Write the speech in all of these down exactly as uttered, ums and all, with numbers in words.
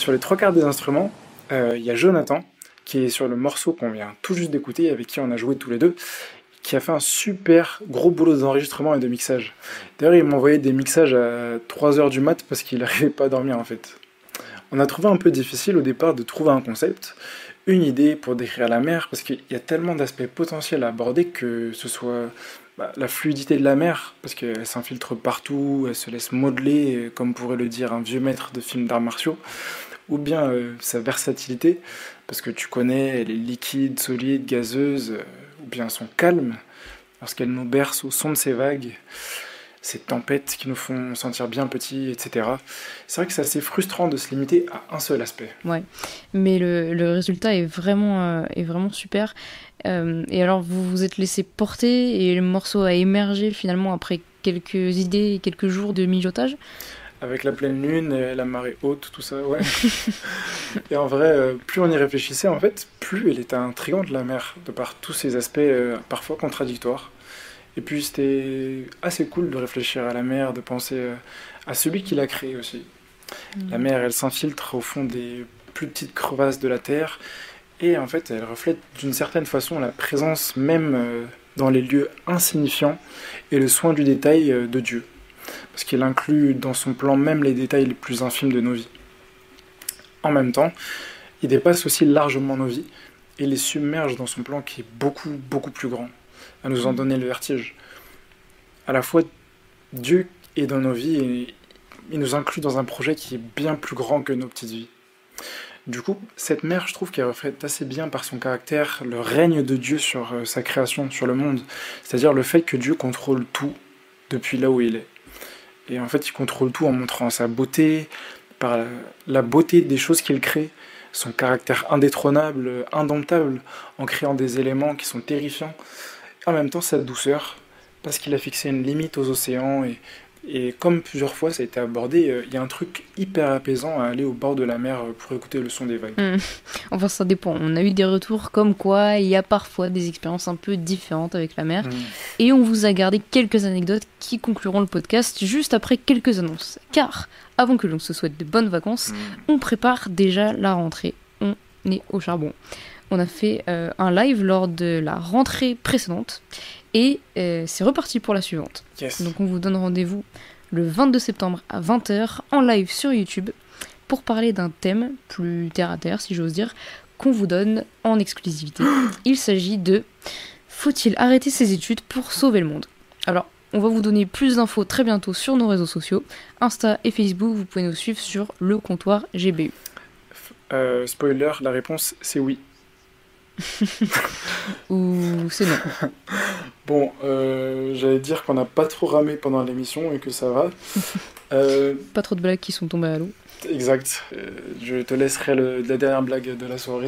sur les trois quarts des instruments, il euh, y a Jonathan, qui est sur le morceau qu'on vient tout juste d'écouter, avec qui on a joué tous les deux, qui a fait un super gros boulot d'enregistrement et de mixage. D'ailleurs, il m'a envoyé des mixages à trois heures du mat parce qu'il n'arrivait pas à dormir en fait. On a trouvé un peu difficile au départ de trouver un concept, une idée pour décrire la mer, parce qu'il y a tellement d'aspects potentiels à aborder, que ce soit bah, la fluidité de la mer, parce qu'elle s'infiltre partout, elle se laisse modeler, comme pourrait le dire un vieux maître de films d'arts martiaux, ou bien euh, sa versatilité, parce que tu connais, elle est liquide, solide, gazeuse, euh, ou bien son calme, lorsqu'elle nous berce au son de ses vagues, ces tempêtes qui nous font sentir bien petits, et cetera. C'est vrai que c'est assez frustrant de se limiter à un seul aspect. Ouais, mais le, le résultat est vraiment, euh, est vraiment super. Euh, et alors, vous vous êtes laissé porter et le morceau a émergé finalement après quelques idées et quelques jours de mijotage. Avec la pleine lune, et la marée haute, tout ça, ouais. Et en vrai, euh, plus on y réfléchissait, en fait, plus elle était intrigante, la mer, de par tous ses aspects euh, parfois contradictoires. Et puis c'était assez cool de réfléchir à la mer, de penser euh, à celui qui l'a créée aussi. Mmh. La mer, elle s'infiltre au fond des plus petites crevasses de la terre, et en fait, elle reflète d'une certaine façon la présence même euh, dans les lieux insignifiants et le soin du détail euh, de Dieu. Parce qu'il inclut dans son plan même les détails les plus infimes de nos vies. En même temps, il dépasse aussi largement nos vies et les submerge dans son plan qui est beaucoup, beaucoup plus grand, à nous en donner le vertige. À la fois, Dieu est dans nos vies et il nous inclut dans un projet qui est bien plus grand que nos petites vies. Du coup, cette mer, je trouve qu'elle reflète assez bien par son caractère le règne de Dieu sur sa création, sur le monde. C'est-à-dire le fait que Dieu contrôle tout depuis là où il est. Et en fait, il contrôle tout en montrant sa beauté, par la, la beauté des choses qu'il crée, son caractère indétrônable, indomptable, en créant des éléments qui sont terrifiants. Et en même temps, sa douceur, parce qu'il a fixé une limite aux océans. Et, et comme plusieurs fois ça a été abordé, il euh, y a un truc hyper apaisant à aller au bord de la mer pour écouter le son des vagues. Mmh. Enfin, ça dépend. On a eu des retours comme quoi il y a parfois des expériences un peu différentes avec la mer. Mmh. Et on vous a gardé quelques anecdotes qui concluront le podcast juste après quelques annonces. Car, avant que l'on se souhaite de bonnes vacances, mmh. on prépare déjà la rentrée. On est au charbon. On a fait euh, un live lors de la rentrée précédente. Et euh, c'est reparti pour la suivante. Yes. Donc on vous donne rendez-vous le vingt-deux septembre à vingt heures en live sur YouTube pour parler d'un thème plus terre à terre, si j'ose dire, qu'on vous donne en exclusivité. Il s'agit de « Faut-il arrêter ses études pour sauver le monde ?» Alors, on va vous donner plus d'infos très bientôt sur nos réseaux sociaux. Insta et Facebook, vous pouvez nous suivre sur le comptoir G B U. Euh, spoiler, la réponse c'est oui. Ou c'est non. Bon, euh, j'allais dire qu'on n'a pas trop ramé pendant l'émission et que ça va. Euh, pas trop de blagues qui sont tombées à l'eau. Exact. Euh, je te laisserai le, la dernière blague de la soirée.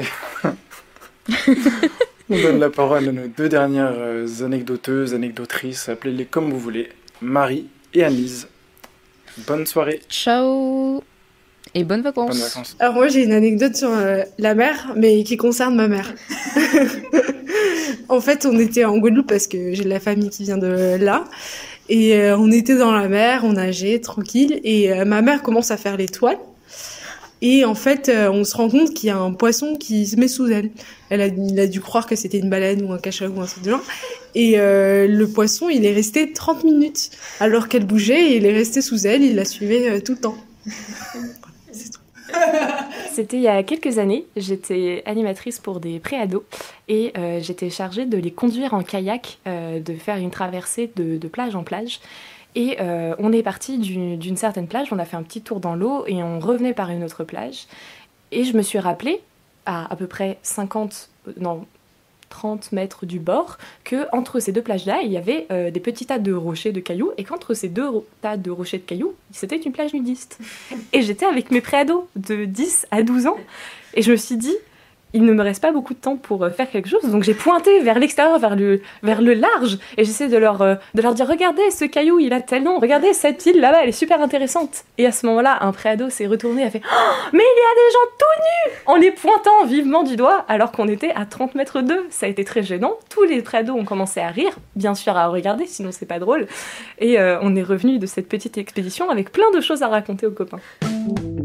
On donne la parole à nos deux dernières euh, anecdoteuses, anecdotrices, appelez-les comme vous voulez, Marie et Annelise. Bonne soirée. Ciao. Et bonnes vacances. Bonnes vacances. Alors moi j'ai une anecdote sur euh, la mer, mais qui concerne ma mère. En fait, on était en Guadeloupe parce que j'ai de la famille qui vient de là. Et euh, on était dans la mer, on nageait tranquille. Et euh, ma mère commence à faire l'étoile. Et en fait, euh, on se rend compte qu'il y a un poisson qui se met sous elle. Elle a, il a dû croire que c'était une baleine ou un cachalot ou un truc de genre. Et euh, le poisson, il est resté trente minutes. Alors qu'elle bougeait, et il est resté sous elle, il la suivait euh, tout le temps. C'était il y a quelques années, j'étais animatrice pour des pré-ados et euh, j'étais chargée de les conduire en kayak, euh, de faire une traversée de, de plage en plage. Et euh, on est parti d'une, d'une certaine plage, on a fait un petit tour dans l'eau et on revenait par une autre plage. Et je me suis rappelé, à à peu près cinquante, non, trente mètres du bord, qu'entre ces deux plages-là, il y avait euh, des petits tas de rochers, de cailloux, et qu'entre ces deux ro- tas de rochers de cailloux, c'était une plage nudiste. Et j'étais avec mes pré-ados de dix à douze ans, et je me suis dit, il ne me reste pas beaucoup de temps pour euh, faire quelque chose, donc j'ai pointé vers l'extérieur, vers le, vers le large, et j'essaie de leur, euh, de leur dire, regardez, ce caillou, il a tel nom, regardez, cette île là-bas, elle est super intéressante. Et à ce moment-là, un pré-ado s'est retourné et a fait, oh, mais il y a des gens tout nus, en les pointant vivement du doigt, alors qu'on était à trente mètres d'eux. Ça a été très gênant, tous les pré-ados ont commencé à rire, bien sûr à regarder, sinon c'est pas drôle, et euh, on est revenu de cette petite expédition avec plein de choses à raconter aux copains.